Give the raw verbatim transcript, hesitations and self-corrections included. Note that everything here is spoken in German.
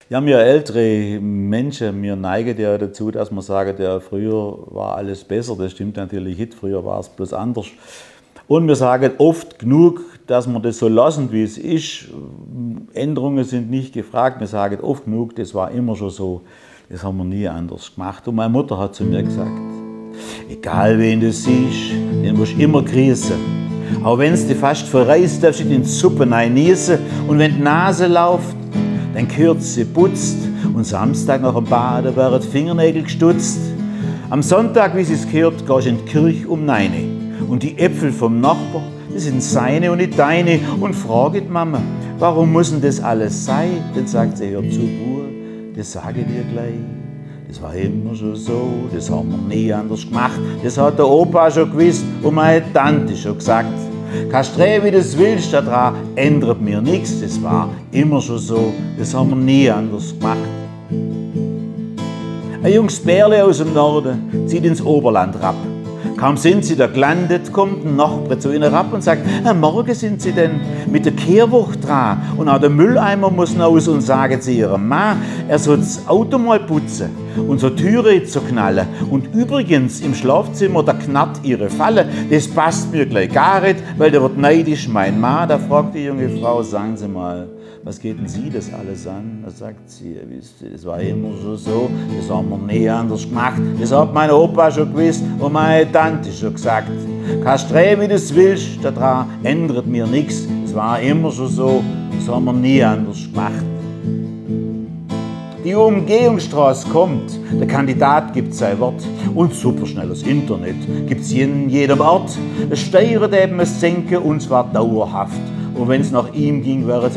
Ja, wir ältere Menschen, wir neigen ja dazu, dass wir sagen, ja, früher war alles besser. Das stimmt natürlich nicht, früher war es bloß anders. Und wir sagen oft genug, dass wir das so lassen, wie es ist. Änderungen sind nicht gefragt. Wir sagen oft genug, das war immer schon so. Das haben wir nie anders gemacht. Und meine Mutter hat zu mir gesagt, egal wen du siehst, den musst du immer grüßen. Auch wenn es dich fast verreißt, darfst du in die Suppe niesen. Und wenn die Nase läuft, dann gehört sie putzt. Und Samstag nach dem Baden werden die Fingernägel gestutzt. Am Sonntag, wie es gehört, gehst du in die Kirche um neune. Und die Äpfel vom Nachbar, das sind seine und nicht deine. Und frage die Mama, warum muss denn das alles sein? Dann sagt sie, hör zu, Bub, das sage ich dir gleich. Das war immer schon so, das haben wir nie anders gemacht. Das hat der Opa schon gewusst und meine Tante schon gesagt. Kannst drehen, wie du es willst, daran ändert mir nichts. Das war immer schon so, das haben wir nie anders gemacht. Ein junges Bärle aus dem Norden zieht ins Oberland rab. Kaum sind sie da gelandet, kommt ein Nachbar zu ihnen rab und sagt, am Morgen sind sie denn mit der Kehrwucht dran und auch der Mülleimer muss raus und sagen sie ihrem Mann, er soll das Auto mal putzen und so Türe zu knallen. Und übrigens im Schlafzimmer, da knarrt ihre Falle, das passt mir gleich gar nicht, weil der wird neidisch, mein Mann. Da fragt die junge Frau, sagen Sie mal, was geht denn Sie das alles an? Da sagt sie, ja, wisst ihr, das war immer schon so, das haben wir nie anders gemacht. Das hat mein Opa schon gewusst und meine Tante schon gesagt. Kannst drehen, wie du es willst, daran ändert mir nichts. Das war immer schon so, das haben wir nie anders gemacht. Die Umgehungsstraße kommt, der Kandidat gibt sein Wort und superschnelles Internet gibt's in jedem Ort. Es steuert eben es senken und zwar dauerhaft. Und wenn's nach ihm ging, wäre es